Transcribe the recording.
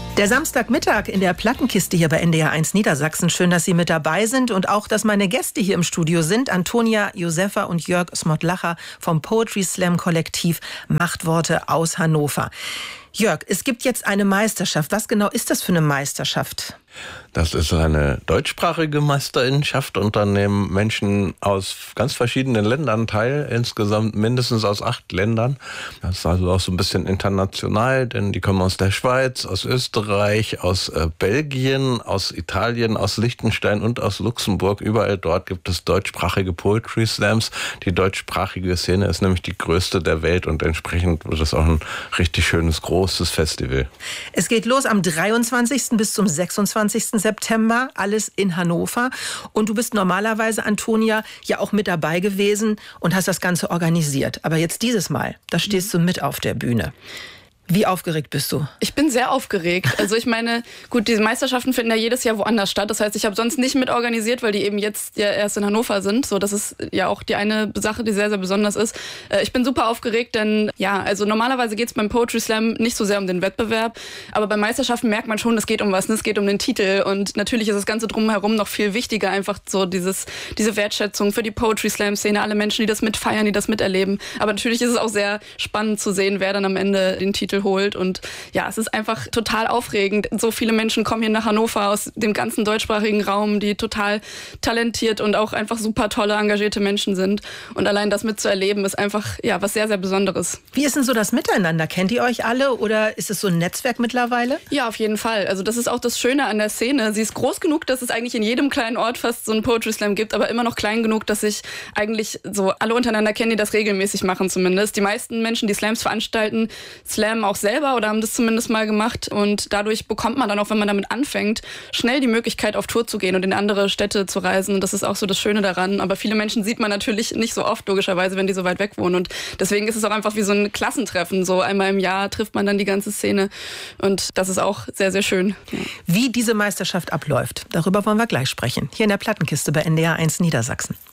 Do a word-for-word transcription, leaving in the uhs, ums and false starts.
Der Samstagmittag in der Plattenkiste hier bei N D R eins Niedersachsen. Schön, dass Sie mit dabei sind und auch, dass meine Gäste hier im Studio sind. Antonia Josefa und Jörg Smotlacher vom Poetry Slam Kollektiv Machtworte aus Hannover. Jörg, es gibt jetzt eine Meisterschaft. Was genau ist das für eine Meisterschaft? Das ist eine deutschsprachige Meisterinnenschaft und da nehmen Menschen aus ganz verschiedenen Ländern teil, insgesamt mindestens aus acht Ländern. Das ist also auch so ein bisschen international, denn die kommen aus der Schweiz, aus Österreich, aus äh, Belgien, aus Italien, aus Liechtenstein und aus Luxemburg. Überall dort gibt es deutschsprachige Poetry Slams. Die deutschsprachige Szene ist nämlich die größte der Welt und entsprechend wird es auch ein richtig schönes, großes Festival. Es geht los am dreiundzwanzigsten bis zum sechsundzwanzigsten September, alles in Hannover. Und du bist normalerweise, Antonia, ja auch mit dabei gewesen und hast das Ganze organisiert. Aber jetzt dieses Mal, da stehst du mit auf der Bühne. Wie aufgeregt bist du? Ich bin sehr aufgeregt. Also ich meine, gut, diese Meisterschaften finden ja jedes Jahr woanders statt. Das heißt, ich habe sonst nicht mit organisiert, weil die eben jetzt ja erst in Hannover sind. So, das ist ja auch die eine Sache, die sehr, sehr besonders ist. Ich bin super aufgeregt, denn ja, also normalerweise geht es beim Poetry Slam nicht so sehr um den Wettbewerb. Aber bei Meisterschaften merkt man schon, es geht um was, ne? Es geht um den Titel. Und natürlich ist das Ganze drumherum noch viel wichtiger. Einfach so dieses, diese Wertschätzung für die Poetry Slam Szene, alle Menschen, die das mitfeiern, die das miterleben. Aber natürlich ist es auch sehr spannend zu sehen, wer dann am Ende den Titel holt. Und ja, es ist einfach total aufregend. So viele Menschen kommen hier nach Hannover aus dem ganzen deutschsprachigen Raum, die total talentiert und auch einfach super tolle, engagierte Menschen sind. Und allein das mitzuerleben, ist einfach ja was sehr, sehr Besonderes. Wie ist denn so das Miteinander? Kennt ihr euch alle oder ist es so ein Netzwerk mittlerweile? Ja, auf jeden Fall. Also das ist auch das Schöne an der Szene. Sie ist groß genug, dass es eigentlich in jedem kleinen Ort fast so einen Poetry Slam gibt, aber immer noch klein genug, dass sich eigentlich so alle untereinander kennen, die das regelmäßig machen zumindest. Die meisten Menschen, die Slams veranstalten, slammen auch selber oder haben das zumindest mal gemacht und dadurch bekommt man dann auch, wenn man damit anfängt, schnell die Möglichkeit auf Tour zu gehen und in andere Städte zu reisen und das ist auch so das Schöne daran, aber viele Menschen sieht man natürlich nicht so oft, logischerweise, wenn die so weit weg wohnen und deswegen ist es auch einfach wie so ein Klassentreffen, so einmal im Jahr trifft man dann die ganze Szene und das ist auch sehr, sehr schön. Ja. Wie diese Meisterschaft abläuft, darüber wollen wir gleich sprechen, hier in der Plattenkiste bei N D R eins Niedersachsen.